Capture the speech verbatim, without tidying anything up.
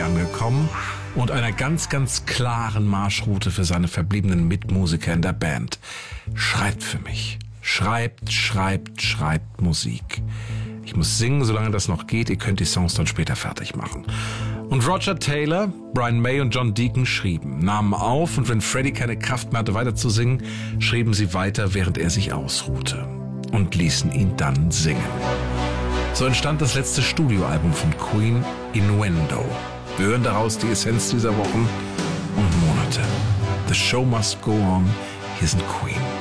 angekommen und einer ganz, ganz klaren Marschroute für seine verbliebenen Mitmusiker in der Band. Schreibt für mich. Schreibt, schreibt, schreibt Musik. Ich muss singen, solange das noch geht. Ihr könnt die Songs dann später fertig machen. Und Roger Taylor, Brian May und John Deacon schrieben, nahmen auf und wenn Freddie keine Kraft mehr hatte, weiter zu singen, schrieben sie weiter, während er sich ausruhte und ließen ihn dann singen. So entstand das letzte Studioalbum von Queen, Innuendo. Wir hören daraus die Essenz dieser Wochen und Monate. The show must go on. Hier sind Queen.